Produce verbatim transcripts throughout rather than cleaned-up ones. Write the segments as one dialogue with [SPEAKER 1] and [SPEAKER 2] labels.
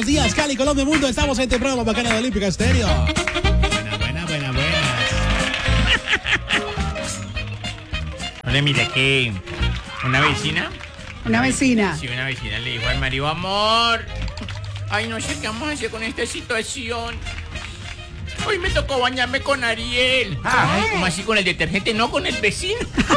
[SPEAKER 1] buenos días, Cali, Colombia, Mundo. Estamos en temprano la bacana de Olímpica Estéreo. Buena, buena, buena, buena.
[SPEAKER 2] Hola, mira que una vecina.
[SPEAKER 3] Una vecina.
[SPEAKER 2] Sí, una vecina le dijo al marido, amor, ay, no sé qué vamos a hacer con esta situación. Hoy me tocó bañarme con Ariel. Ay, ¿cómo así con el detergente? No, con el vecino.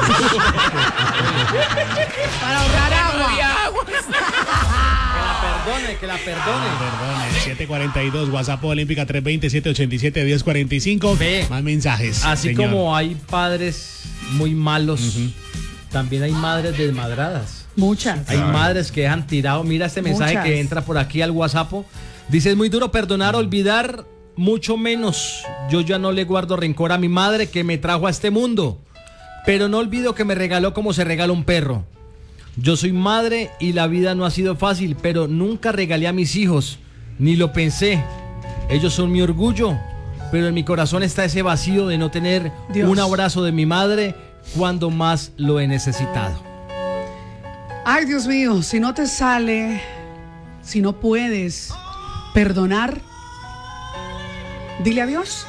[SPEAKER 3] Para ahorrar agua.
[SPEAKER 2] No había agua.
[SPEAKER 4] Perdone, que la perdone.
[SPEAKER 1] Perdone, siete cuarenta y dos, WhatsApp Olímpica tres dos cero, siete ocho siete, uno cero cuatro cinco.
[SPEAKER 4] Ve,
[SPEAKER 1] más mensajes.
[SPEAKER 4] Así
[SPEAKER 1] señor.
[SPEAKER 4] como hay padres muy malos,
[SPEAKER 1] uh-huh.
[SPEAKER 4] también hay madres desmadradas.
[SPEAKER 3] Muchas.
[SPEAKER 4] Hay madres que dejan tirado. Mira este mensaje
[SPEAKER 3] Muchas.
[SPEAKER 4] que entra por aquí al WhatsApp. Dice, es muy duro perdonar, olvidar, mucho menos. Yo ya no le guardo rencor a mi madre que me trajo a este mundo, pero no olvido que me regaló como se regala un perro. Yo soy madre y la vida no ha sido fácil, pero nunca regalé a mis hijos, ni lo pensé. Ellos son mi orgullo, pero en mi corazón está ese vacío de no tener
[SPEAKER 3] Dios.
[SPEAKER 4] un abrazo de mi madre cuando más lo he necesitado.
[SPEAKER 3] Ay, Dios mío, si no te sale, si no puedes perdonar, dile a Dios.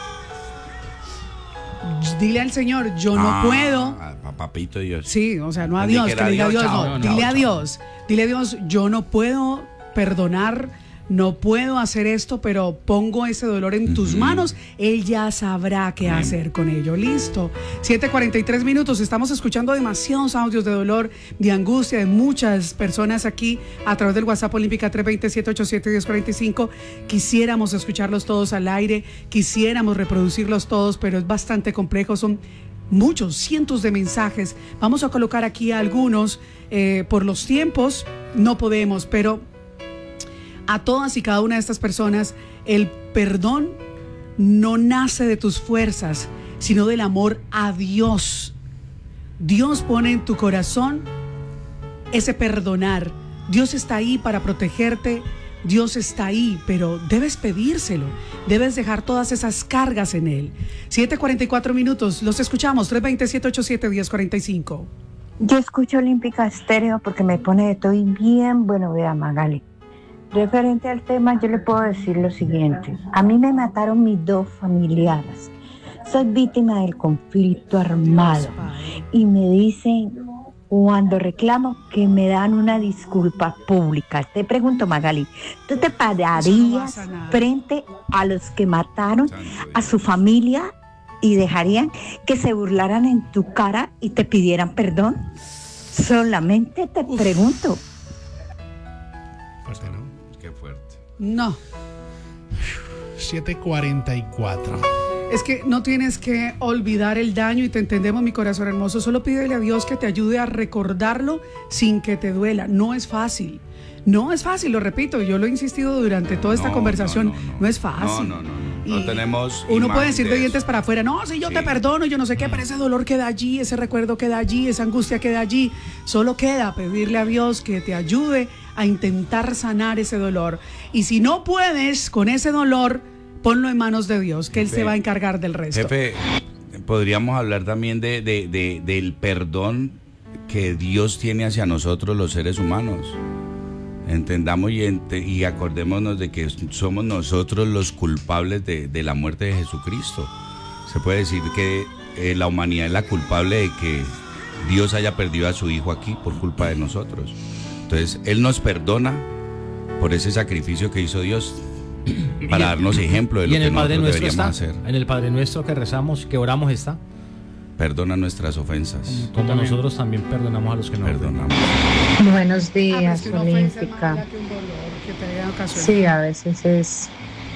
[SPEAKER 3] Dile al Señor, yo no
[SPEAKER 5] Ah,
[SPEAKER 3] puedo.
[SPEAKER 5] Papito Dios.
[SPEAKER 3] Sí, o sea, no a
[SPEAKER 5] Entendí
[SPEAKER 3] Dios,
[SPEAKER 5] que
[SPEAKER 3] que
[SPEAKER 5] era
[SPEAKER 3] le diga a
[SPEAKER 5] Dios,
[SPEAKER 3] Dios,
[SPEAKER 5] chao,
[SPEAKER 3] no,
[SPEAKER 5] no,
[SPEAKER 3] dile
[SPEAKER 5] chao,
[SPEAKER 3] a
[SPEAKER 5] chao.
[SPEAKER 3] Dios, dile a Dios, yo no puedo perdonar, no puedo hacer esto, pero pongo ese dolor en tus manos, Él ya sabrá qué
[SPEAKER 5] Amén.
[SPEAKER 3] hacer con ello, listo. siete cuarenta y tres minutos, estamos escuchando demasiados audios de dolor, de angustia de muchas personas aquí a través del WhatsApp Olímpica tres dos cero, siete ocho siete, uno cero cuatro cinco, quisiéramos escucharlos todos al aire, quisiéramos reproducirlos todos, pero es bastante complejo, son muchos, cientos de mensajes. Vamos a colocar aquí algunos, eh, por los tiempos no podemos, pero a todas y cada una de estas personas, el perdón no nace de tus fuerzas, sino del amor a Dios. Dios pone en tu corazón ese perdonar. Dios está ahí para protegerte. Dios está ahí, pero debes pedírselo. Debes dejar todas esas cargas en Él. siete cuarenta y cuatro minutos. Los escuchamos. tres dos cero, siete ocho siete, uno cero cuatro cinco.
[SPEAKER 6] Yo escucho Olímpica Estéreo porque me pone de todo y bien bueno, vea, Magali. Referente al tema, yo le puedo decir lo siguiente. A mí me mataron mis dos familiares. Soy víctima del conflicto armado. Y me dicen, cuando reclamo, que me dan una disculpa pública. Te pregunto, Magali, ¿tú te pararías frente a los que mataron a su familia y dejarían que se burlaran en tu cara y te pidieran perdón? Solamente te
[SPEAKER 3] Uf.
[SPEAKER 6] pregunto.
[SPEAKER 1] Pues no.
[SPEAKER 5] Qué fuerte.
[SPEAKER 3] No.
[SPEAKER 1] siete cuarenta y cuatro.
[SPEAKER 3] Es que no tienes que olvidar el daño y te entendemos, mi corazón hermoso. Solo pídele a Dios que te ayude a recordarlo sin que te duela. No es fácil. No es fácil, lo repito. Yo lo he insistido durante toda esta
[SPEAKER 5] No,
[SPEAKER 3] conversación.
[SPEAKER 5] no,
[SPEAKER 3] No,
[SPEAKER 5] no, no.
[SPEAKER 3] es fácil.
[SPEAKER 5] No, no, no, no. No
[SPEAKER 3] Y
[SPEAKER 5] tenemos
[SPEAKER 3] Uno
[SPEAKER 5] imagen
[SPEAKER 3] puede decir
[SPEAKER 5] de
[SPEAKER 3] de
[SPEAKER 5] eso.
[SPEAKER 3] dientes para afuera. No, si yo
[SPEAKER 5] Sí.
[SPEAKER 3] te perdono, yo no sé qué, pero ese dolor queda allí, ese recuerdo queda allí, esa angustia queda allí. Solo queda pedirle a Dios que te ayude a intentar sanar ese dolor. Y si no puedes con ese dolor, ponlo en manos de Dios, que Él
[SPEAKER 5] Jefe,
[SPEAKER 3] se va a encargar del resto.
[SPEAKER 5] Jefe, podríamos hablar también de, de- de- del perdón que Dios tiene hacia nosotros los seres humanos. Entendamos y, ente- y acordémonos de que somos nosotros los culpables de, de la muerte de Jesucristo. Se puede decir que eh, la humanidad es la culpable de que Dios haya perdido a su Hijo aquí por culpa de nosotros. Entonces, Él nos perdona por ese sacrificio que hizo Dios para darnos ejemplo de
[SPEAKER 4] Y
[SPEAKER 5] lo
[SPEAKER 4] en
[SPEAKER 5] que
[SPEAKER 4] el Padre
[SPEAKER 5] nosotros
[SPEAKER 4] Nuestro
[SPEAKER 5] deberíamos
[SPEAKER 4] está.
[SPEAKER 5] hacer.
[SPEAKER 4] En el Padre Nuestro que rezamos, que oramos está.
[SPEAKER 5] Perdona nuestras ofensas.
[SPEAKER 4] Como nosotros también perdonamos a los que nos
[SPEAKER 5] Perdonamos.
[SPEAKER 7] Buenos
[SPEAKER 3] Ah, pero es
[SPEAKER 7] días,
[SPEAKER 3] que una ofensa es más
[SPEAKER 7] Olímpica.
[SPEAKER 3] allá que un dolor que te haya ocasionado.
[SPEAKER 7] Sí, a veces es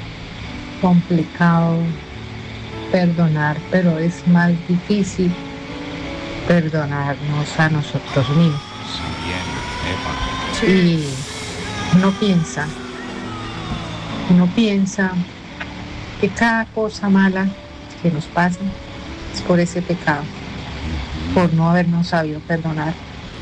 [SPEAKER 7] complicado perdonar, pero es más difícil perdonarnos a nosotros mismos.
[SPEAKER 5] Bien, epa.
[SPEAKER 7] Y uno piensa, uno piensa que cada cosa mala que nos pasa es por ese pecado, por no habernos sabido perdonar.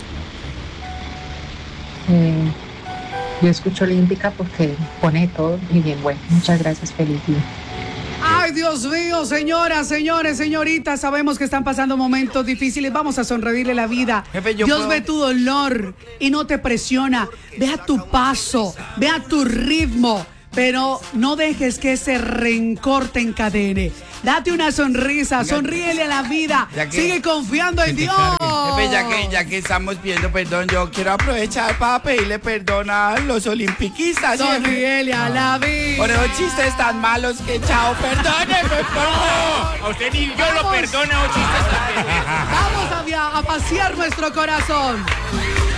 [SPEAKER 7] Eh, yo escucho Olímpica porque pone todo y bien bueno. Muchas gracias, feliz día.
[SPEAKER 3] Ay, Ay, Dios mío, señoras, señores, señoritas, sabemos que están pasando momentos difíciles. Vamos a sonreírle la vida.
[SPEAKER 5] Jefe, yo
[SPEAKER 3] Dios
[SPEAKER 5] puedo-
[SPEAKER 3] ve tu dolor y no te presiona. Ve a tu paso, ve a tu ritmo, pero no dejes que ese rencor te encadene. Date una sonrisa, sonríele a la vida,
[SPEAKER 5] Ya que-
[SPEAKER 3] sigue confiando en Dios.
[SPEAKER 5] Jefe, ya que, ya que estamos pidiendo perdón, yo quiero aprovechar para pedirle perdón a los olimpiquistas. jefe.
[SPEAKER 3] Sonríele a la vida.
[SPEAKER 5] Por esos chistes tan malos que chao, perdóneme, perdón.
[SPEAKER 2] A usted ni yo lo
[SPEAKER 3] Vamos.
[SPEAKER 2] perdono, chistes tan pendejos.
[SPEAKER 3] Vamos a, via- a pasear nuestro corazón.